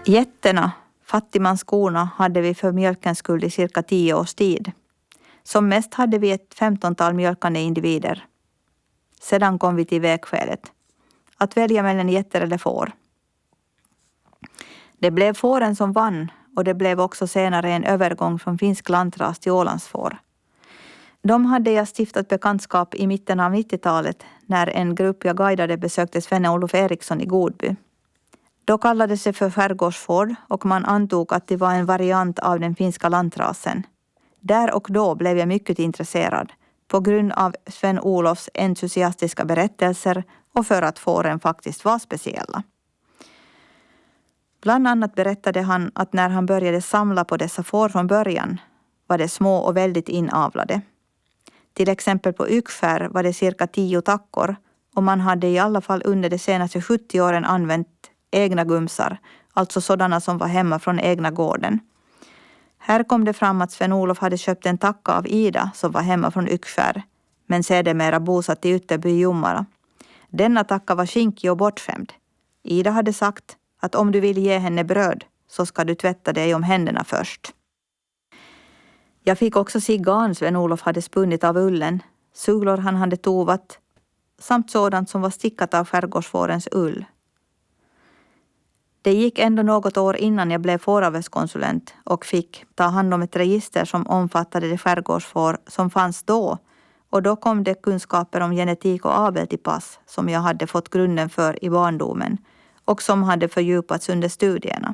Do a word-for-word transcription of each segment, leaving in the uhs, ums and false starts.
Getterna, fattigmanskorna, hade vi för mjölkens skull i cirka tio års tid. Som mest hade vi ett femtontal mjölkande individer. Sedan kom vi till vägskälet. Att välja mellan getter eller får. Det blev fåren som vann och det blev också senare en övergång från finsk lantras till ålandsfår. De hade jag stiftat bekantskap i mitten av nittiotalet när en grupp jag guidade besökte Sven-Olof Eriksson i Godby. Då kallade sig för skärgårdsfår och man antog att det var en variant av den finska lantrasen. Där och då blev jag mycket intresserad på grund av Sven-Olofs entusiastiska berättelser och för att fåren faktiskt var speciella. Bland annat berättade han att när han började samla på dessa får från början var de små och väldigt inavlade. Till exempel på Yxskär var det cirka tio tackor och man hade i alla fall under de senaste sjuttio åren använt egna gumsar, alltså sådana som var hemma från egna gården. Här kom det fram att Sven-Olof hade köpt en tacka av Ida som var hemma från Yxskär, men sedermera bosatt i Ytterby i Jomara. Denna tacka var skinkig och bortskämd. Ida hade sagt att om du vill ge henne bröd så ska du tvätta dig om händerna först. Jag fick också se garn Sven-Olof hade spunnit av ullen, sulor han hade tovat, samt sådant som var stickat av skärgårdsfårens ull. Det gick ändå något år innan jag blev fåravelskonsulent och fick ta hand om ett register som omfattade de skärgårdsfår som fanns då, och då kom det kunskaper om genetik och avel till pass som jag hade fått grunden för i barndomen och som hade fördjupats under studierna.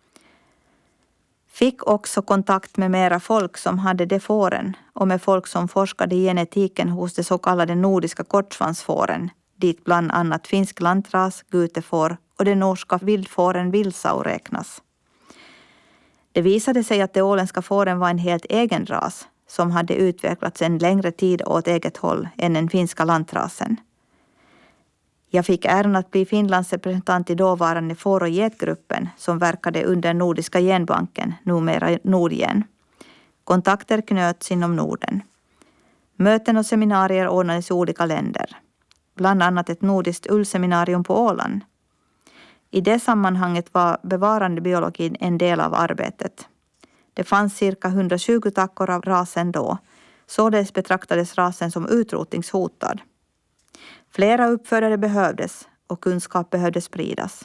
Fick också kontakt med mera folk som hade de fåren och med folk som forskade i genetiken hos de så kallade nordiska kortsvansfåren, dit bland annat finsk lantras, gutefår och den norska vildfåren vildsau räknas. Det visade sig att de åländska fåren var en helt egen ras som hade utvecklats en längre tid åt eget håll än den finska lantrasen. Jag fick äran att bli Finlands representant i dåvarande får- och getgruppen som verkade under Nordiska genbanken, numera Nordgen. Kontakter knöts inom Norden. Möten och seminarier ordnades i olika länder. Bland annat ett nordiskt ullseminarium på Åland. I det sammanhanget var bevarandebiologin en del av arbetet. Det fanns cirka hundratjugo tackor av rasen då, således betraktades rasen som utrotningshotad. Flera uppfödare behövdes och kunskap behövde spridas.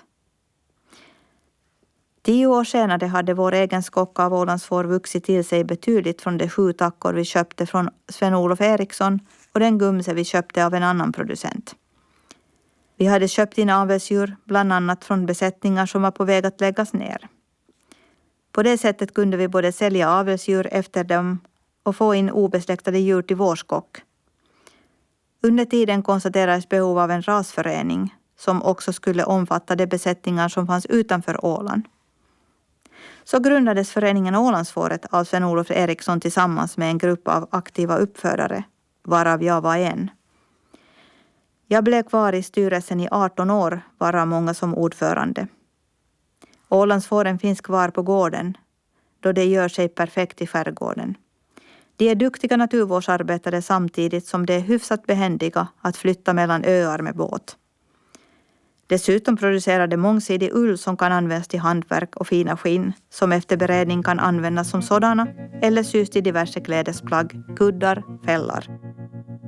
Tio år senare hade vår egen skock av ålandsfår vuxit till sig betydligt från de sju tackor vi köpte från Sven-Olof Eriksson och den gumse vi köpte av en annan producent. Vi hade köpt in avelsdjur bland annat från besättningar som var på väg att läggas ner. På det sättet kunde vi både sälja avelsdjur efter dem och få in obesläktade djur till vår skock. Under tiden konstaterades behov av en rasförening som också skulle omfatta de besättningar som fanns utanför Åland. Så grundades föreningen Ålandsfåret av Sven-Olof Eriksson tillsammans med en grupp av aktiva uppfödare, varav jag var en. Jag blev kvar i styrelsen i arton år, varav många som ordförande. Ålandsfåren finns kvar på gården, då det gör sig perfekt i skärgården. De är duktiga naturvårdsarbetare samtidigt som de är hyfsat behändiga att flytta mellan öar med båt. Dessutom producerar de mångsidig ull som kan användas till hantverk och fina skinn som efter beredning kan användas som sådana eller sys till diverse klädesplagg, kuddar, fällar.